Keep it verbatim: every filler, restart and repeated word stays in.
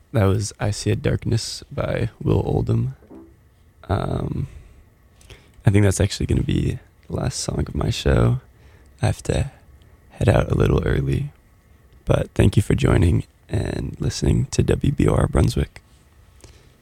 That was I See a Darkness by Will Oldham. Um, I think that's actually going to be the last song of my show. I have to head out a little early, but thank you for joining and listening to W B O R Brunswick.